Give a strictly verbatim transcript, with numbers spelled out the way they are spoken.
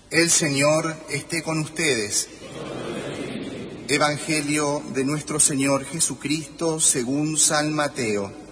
El Señor esté con ustedes. Evangelio de nuestro Señor Jesucristo según San Mateo.